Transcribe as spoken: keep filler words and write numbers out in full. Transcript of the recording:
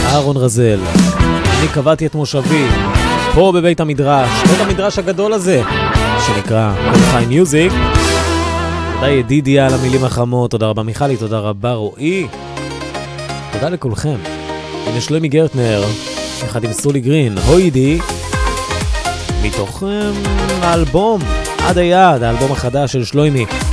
אהרון רזל. אני קבעתי את מושבי פה בבית המדרש, בית המדרש הגדול הזה שנקרא כל חי מיוזיק. תודה ידידיה על המילים החמות, תודה רבה מיכלי, תודה רבה רועי, תודה לכולכם. הנה שלומי גרטנר אחד עם סולי גרין, הוידי, מתוך האלבום עד היד, האלבום החדש של שלומי.